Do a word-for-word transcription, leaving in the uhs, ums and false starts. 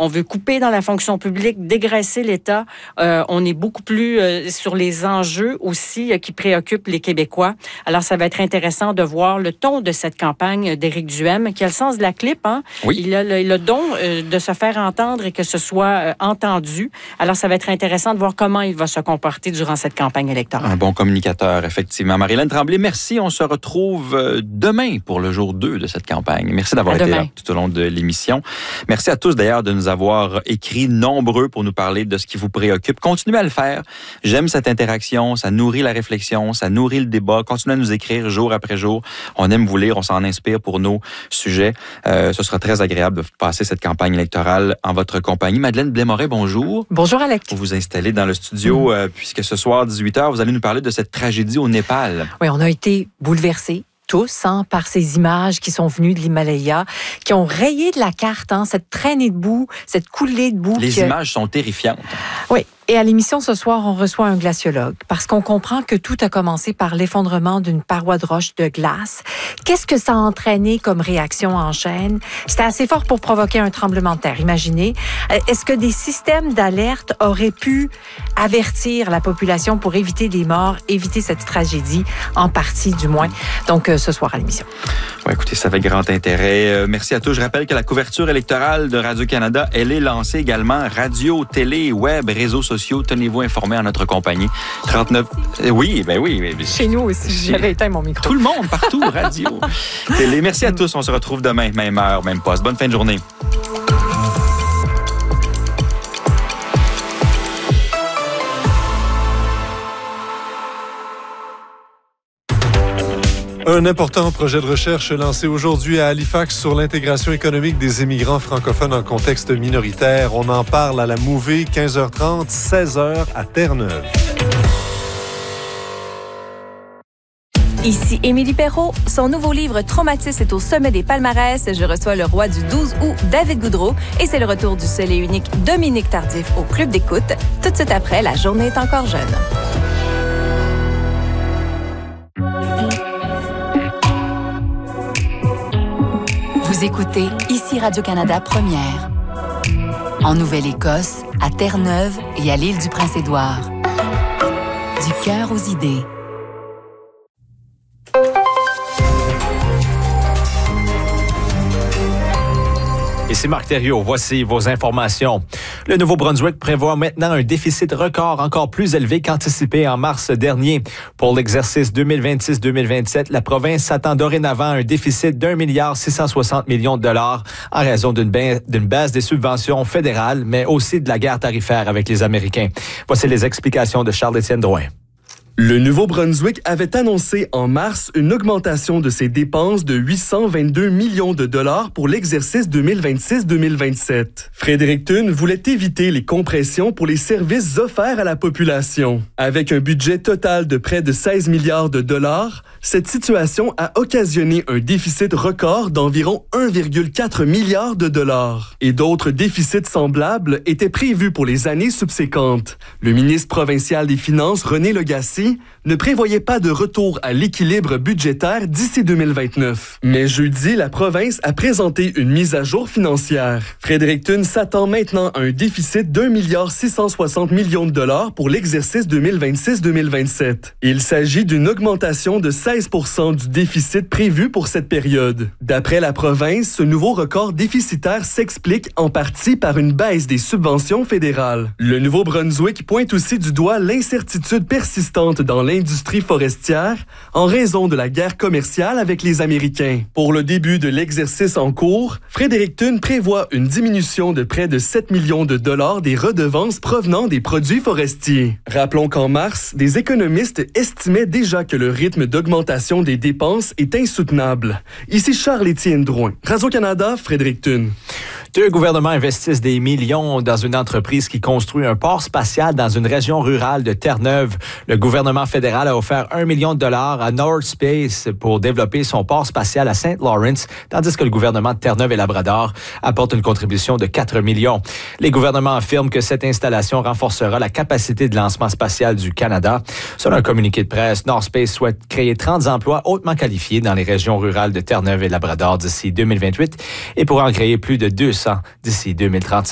On veut couper dans la fonction publique, dégraisser l'État. Euh, on est beaucoup plus euh, sur les enjeux aussi euh, qui préoccupent les Québécois. Alors, ça va être intéressant de voir le ton de cette campagne d'Éric Duhaime, qui a le sens de la clip. Hein? Oui. Il a le, le don euh, de se faire entendre et que ce soit euh, entendu. Alors, ça va être intéressant de voir comment il va se comporter durant cette campagne électorale. Un bon communicateur, effectivement. Marie-Hélène Tremblay, merci. On se retrouve demain pour le jour deux de cette campagne. Merci d'avoir été là tout au long de l'émission. Merci à tous, d'ailleurs, de nous avoir écrit nombreux pour nous parler de ce qui vous préoccupe. Continuez à le faire. J'aime cette interaction. Ça nourrit la réflexion, ça nourrit le débat. Continuez à nous écrire jour après jour. On aime vous lire, on s'en inspire pour nos sujets. Euh, ce sera très agréable de passer cette campagne électorale en votre compagnie. Madeleine Blais-Moret, bonjour. Bonjour, Alex. Vous vous installez dans le studio, mmh. euh, puisque ce soir, dix-huit heures, vous allez nous parler de cette tragédie au Népal. Oui, on a été bouleversés. Tous, hein, par ces images qui sont venues de l'Himalaya, qui ont rayé de la carte, hein, cette traînée de boue, cette coulée de boue. Les que... images sont terrifiantes. Oui. Et à l'émission ce soir, on reçoit un glaciologue parce qu'on comprend que tout a commencé par l'effondrement d'une paroi de roche de glace. Qu'est-ce que ça a entraîné comme réaction en chaîne? C'était assez fort pour provoquer un tremblement de terre. Imaginez. Est-ce que des systèmes d'alerte auraient pu avertir la population pour éviter des morts, éviter cette tragédie, en partie du moins? Donc, ce soir à l'émission. Oui, écoutez, ça fait grand intérêt. Euh, merci à tous. Je rappelle que la couverture électorale de Radio-Canada, elle est lancée également radio, télé, web, réseaux sociaux. Tenez-vous informés en notre compagnie. trente-neuf... Oui, ben oui. Mais... Chez nous aussi, j'avais éteint mon micro. Tout le monde, partout, radio, télé. Merci à tous. On se retrouve demain, même heure, même poste. Bonne fin de journée. Un important projet de recherche lancé aujourd'hui à Halifax sur l'intégration économique des immigrants francophones en contexte minoritaire. On en parle à la Mouvée, quinze heures trente, seize heures à Terre-Neuve. Ici Émilie Perrault. Son nouveau livre « Traumatisme » est au sommet des palmarès. Je reçois le roi du douze août, David Goudreau. Et c'est le retour du seul et unique Dominique Tardif au Club d'écoute. Tout de suite après, La journée est encore jeune. Vous écoutez ici Radio-Canada Première. En Nouvelle-Écosse, à Terre-Neuve et à l'île du Prince-Édouard. Du cœur aux idées. Ici Marc Thériault, voici vos informations. Le Nouveau-Brunswick prévoit maintenant un déficit record encore plus élevé qu'anticipé en mars dernier. Pour l'exercice deux mille vingt-six deux mille vingt-sept, la province s'attend dorénavant à un déficit d'un milliard six cent soixante millions de dollars en raison d'une baisse, d'une baisse des subventions fédérales, mais aussi de la guerre tarifaire avec les Américains. Voici les explications de Charles-Étienne Drouin. Le Nouveau-Brunswick avait annoncé en mars une augmentation de ses dépenses de huit cent vingt-deux millions de dollars pour l'exercice deux mille vingt-six deux mille vingt-sept. Fredericton voulait éviter les compressions pour les services offerts à la population. Avec un budget total de près de seize milliards de dollars, cette situation a occasionné un déficit record d'environ un virgule quatre milliard de dollars. Et d'autres déficits semblables étaient prévus pour les années subséquentes. Le ministre provincial des Finances, René Legacy, ne prévoyait pas de retour à l'équilibre budgétaire d'ici deux mille vingt-neuf. Mais jeudi, la province a présenté une mise à jour financière. Fredericton s'attend maintenant à un déficit d'un milliard six cent soixante millions de dollars pour l'exercice deux mille vingt-six deux mille vingt-sept. Il s'agit d'une augmentation de seize pour cent du déficit prévu pour cette période. D'après la province, ce nouveau record déficitaire s'explique en partie par une baisse des subventions fédérales. Le Nouveau-Brunswick pointe aussi du doigt l'incertitude persistante dans l'industrie forestière en raison de la guerre commerciale avec les Américains. Pour le début de l'exercice en cours, Fredericton prévoit une diminution de près de sept millions de dollars des redevances provenant des produits forestiers. Rappelons qu'en mars, des économistes estimaient déjà que le rythme d'augmentation des dépenses est insoutenable. Ici Charles-Étienne Drouin, Radio-Canada, Fredericton. Deux gouvernements investissent des millions dans une entreprise qui construit un port spatial dans une région rurale de Terre-Neuve. Le gouvernement fédéral a offert un million de dollars à North Space pour développer son port spatial à Saint Lawrence, tandis que le gouvernement de Terre-Neuve et Labrador apporte une contribution de quatre millions. Les gouvernements affirment que cette installation renforcera la capacité de lancement spatial du Canada. Selon un communiqué de presse, North Space souhaite créer trente emplois hautement qualifiés dans les régions rurales de Terre-Neuve et Labrador d'ici deux mille vingt-huit et pourra en créer plus de deux cents d'ici deux mille trente-cinq.